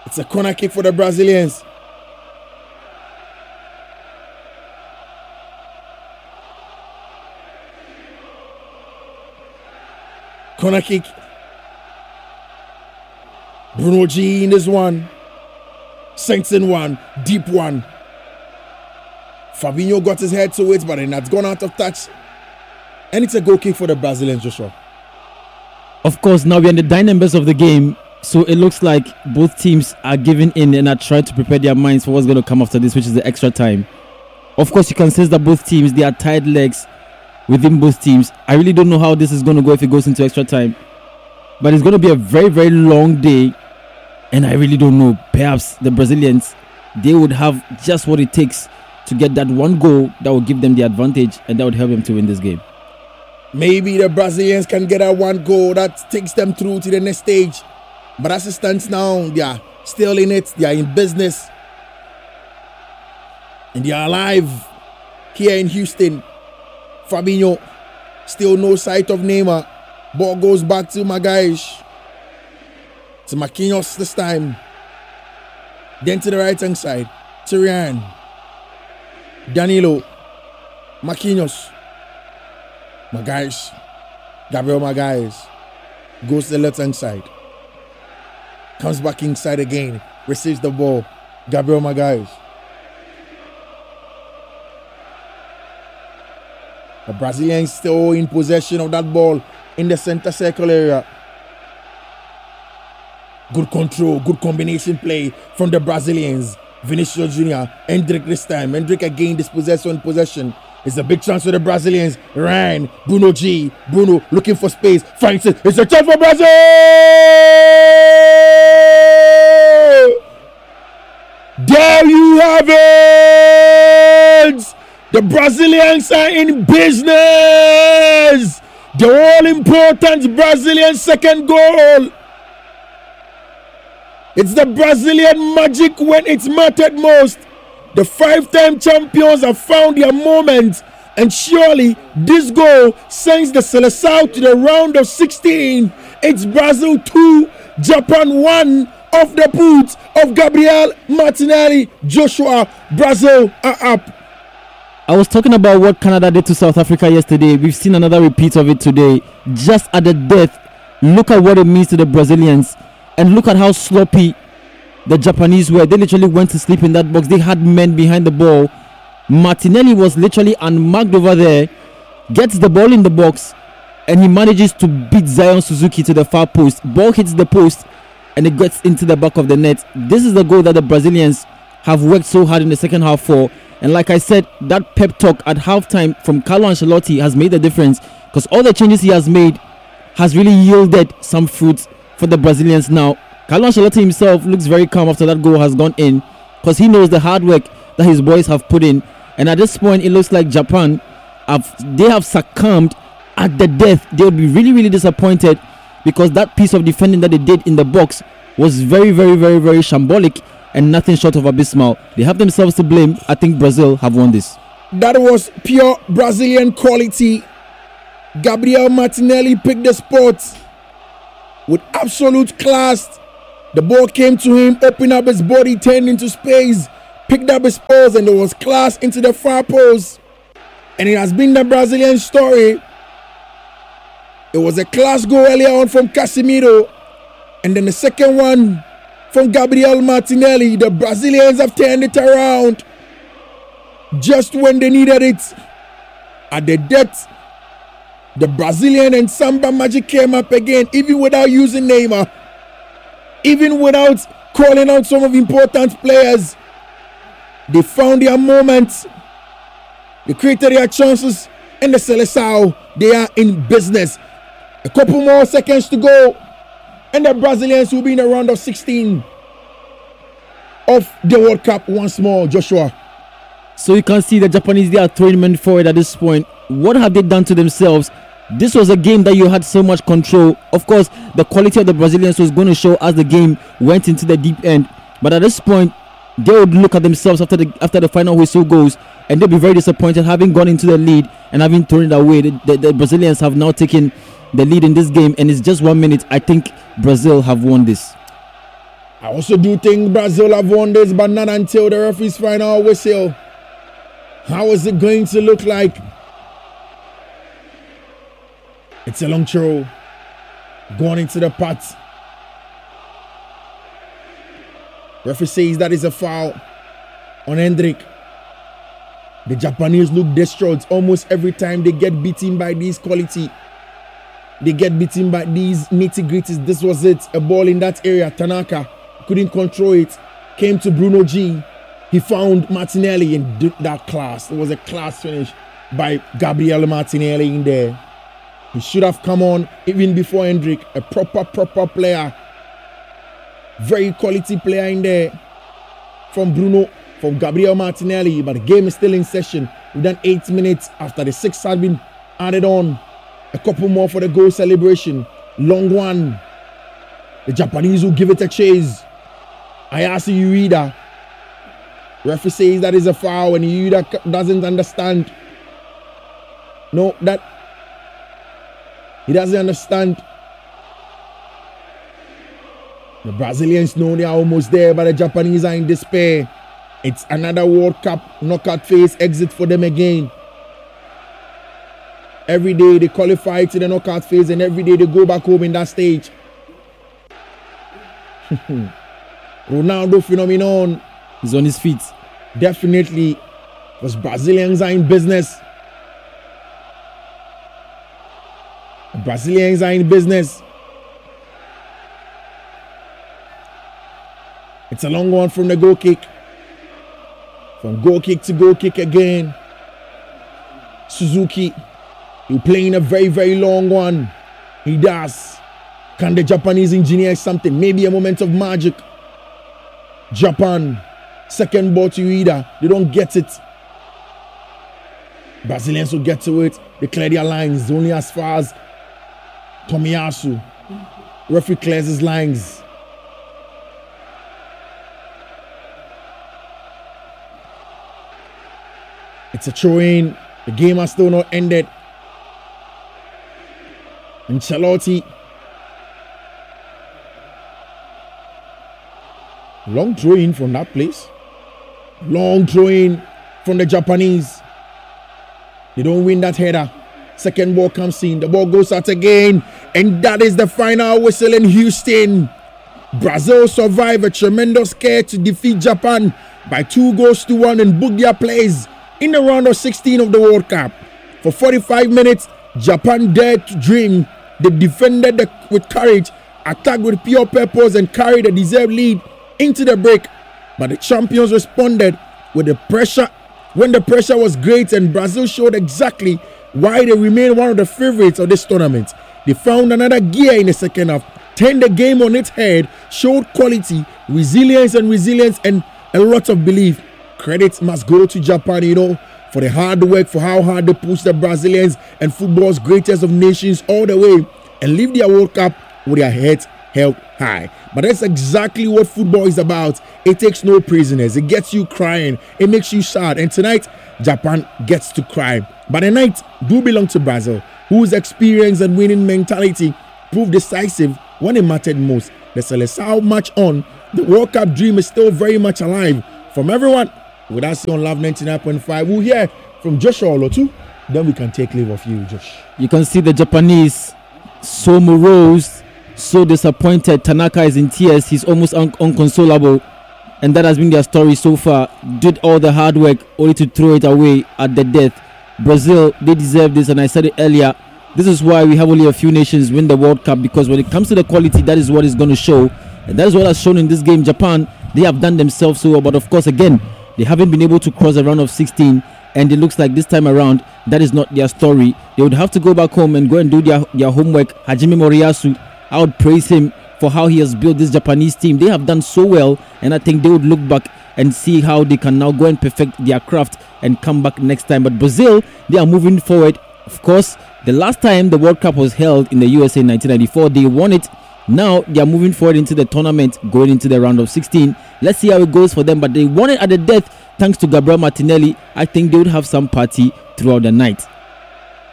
It's a corner kick for the Brazilians. Corner kick. Bruno G in this one. Sinks in one. Deep one. Fabinho got his head to it, but then that's gone out of touch. And it's a goal kick for the Brazilians, Joshua. Of course, now we're in the dynamics of the game. So it looks like both teams are giving in and are trying to prepare their minds for what's going to come after this, which is the extra time. Of course, you can sense that both teams, they are tired legs within both teams. I really don't know how this is going to go if it goes into extra time. But it's going to be a very, very long day. And I really don't know. Perhaps the Brazilians, they would have just what it takes to get that one goal that will give them the advantage and that would help them to win this game. Maybe the Brazilians can get that one goal that takes them through to the next stage. But as it stands now, they are still in it. They are in business. And they are alive here in Houston. Fabinho, still no sight of Neymar. Ball goes back to Magalhães. To Marquinhos this time. Then to the right hand side. To Ryan. Danilo. Marquinhos. Magalhães. Gabriel Magalhães. Goes to the left hand side. Comes back inside again. Receives the ball. Gabriel Magalhães. The Brazilians still in possession of that ball in the center circle area. Good control, good combination play from the Brazilians. Vinicius Junior, Hendrick this time. Hendrick again dispossessed on possession. It's a big chance for the Brazilians. Ryan, Bruno G. Bruno looking for space. Finds it. It's a chance for Brazil! There you have it! The Brazilians are in business! The all-important Brazilian second goal! It's the Brazilian magic when it's mattered most. The 5-time champions have found their moment, and surely this goal sends the Seleção to the round of 16. It's Brazil 2, Japan 1 off the boot of Gabriel Martinelli. Joshua, Brazil are up. I was talking about what Canada did to South Africa yesterday. We've seen another repeat of it today. Just at the death, look at what it means to the Brazilians. And look at how sloppy the Japanese were. They literally went to sleep in that box. They had men behind the ball. Martinelli was literally unmarked over there. Gets the ball in the box. And he manages to beat Zion Suzuki to the far post. Ball hits the post. And it gets into the back of the net. This is the goal that the Brazilians have worked so hard in the second half for. And like I said, that pep talk at halftime from Carlo Ancelotti has made a difference. Because all the changes he has made has really yielded some fruits for the Brazilians now. Carlo Ancelotti himself looks very calm after that goal has gone in, because he knows the hard work that his boys have put in. And at this point, it looks like Japan have succumbed at the death. They would be really, really disappointed, because that piece of defending that they did in the box was very, very, very, very shambolic and nothing short of abysmal. They have themselves to blame. I think Brazil have won this. That was pure Brazilian quality. Gabriel Martinelli picked the spot with absolute class. The ball came to him, opened up his body, turned into space, picked up his paws, and there was class into the far post. And it has been the Brazilian story. It was a class goal earlier on from Casemiro, and then the second one from Gabriel Martinelli. The Brazilians have turned it around just when they needed it. At the death, the Brazilian and Samba magic came up again, even without using Neymar, even without calling out some of the important players. They found their moments, they created their chances, and the Seleção, they are in business. A couple more seconds to go, and the Brazilians will be in the round of 16 of the World Cup once more, Joshua. So you can see the Japanese, they are throwing men forward at this point. What have they done to themselves? This was a game that you had so much control. Of course, the quality of the Brazilians was going to show as the game went into the deep end. But at this point, they would look at themselves after the final whistle goes, and they'll be very disappointed having gone into the lead and having thrown it away. The Brazilians have now taken the lead in this game, and it's just 1 minute. I think Brazil have won this. I also do think Brazil have won this, but not until the referee's final whistle. How is it going to look like? It's a long throw. Going into the pot. Referee says that is a foul on Hendrick. The Japanese look distraught almost every time they get beaten by these quality. They get beaten by these nitty-gritties. This was it. A ball in that area. Tanaka couldn't control it. Came to Bruno G. He found Martinelli and did that class. It was a class finish by Gabriel Martinelli in there. He should have come on even before Hendrick. A proper player. Very quality player in there. From Gabriel Martinelli. But the game is still in session. We've done 8 minutes after the 6 had been added on. A couple more for the goal celebration. Long one. The Japanese will give it a chase. Ayase Ueda. Referee says that is a foul and Ueda doesn't understand. No, that he doesn't understand. The Brazilians know they are almost there, but the Japanese are in despair. It's another World Cup knockout phase exit for them again. Every day they qualify to the knockout phase and every day they go back home in that stage. Ronaldo phenomenon. He's on his feet. Definitely. Because Brazilians are in business. Brazilians are in business. It's a long one from the goal kick. From goal kick to goal kick again. Suzuki. You're playing a very, very long one. He does. Can the Japanese engineer something? Maybe a moment of magic. Japan. Second ball to Ueda. They don't get it. Brazilians will get to it. They clear their lines only as far as Tomiyasu. Referee clears his lines. It's a throw-in. The game has still not ended. Ancelotti. Long throw-in from that place. Long throw-in from the Japanese. They don't win that header. Second ball comes in. The ball goes out again. And that is the final whistle in Houston. Brazil survived a tremendous scare to defeat Japan by 2-1 and book their place in the round of 16 of the World Cup. For 45 minutes, Japan dared to dream. They defended with courage, attacked with pure purpose, and carried a deserved lead into the break. But the champions responded with the pressure when the pressure was great, and Brazil showed exactly why they remain one of the favorites of this tournament. They found another gear in the second half, turned the game on its head, showed quality, resilience, and a lot of belief. Credit must go to Japan, for the hard work, for how hard they pushed the Brazilians and football's greatest of nations all the way and leave their World Cup with their heads held high. But that's exactly what football is about. It takes no prisoners. It gets you crying. It makes you sad. And tonight, Japan gets to cry. But the night do belong to Brazil, whose experience and winning mentality proved decisive when it mattered most. The Seleção match on. The World Cup dream is still very much alive. From everyone, with us on Love 99.5, we'll hear from Joshua Olotu. Then we can take leave of you, Josh. You can see the Japanese so morose, so disappointed. Tanaka is in tears. He's almost unconsolable. And that has been their story so far. Did all the hard work only to throw it away at the death. Brazil, they deserve this, and I said it earlier. This is why we have only a few nations win the World Cup, because when it comes to the quality, that is what is going to show. And that is what has shown in this game. Japan, they have done themselves so well, but of course, again, they haven't been able to cross the round of 16, and it looks like this time around, that is not their story. They would have to go back home and go and do their homework. Hajime Moriyasu, I would praise him for how he has built this Japanese team. They have done so well, and I think they would look back and see how they can now go and perfect their craft and come back next time. But Brazil, they are moving forward. Of course, the last time the World Cup was held in the USA in 1994, they won it. Now they are moving forward into the tournament, going into the round of 16. Let's see how it goes for them. But they won it at the death thanks to Gabriel Martinelli. I think they would have some party throughout the night.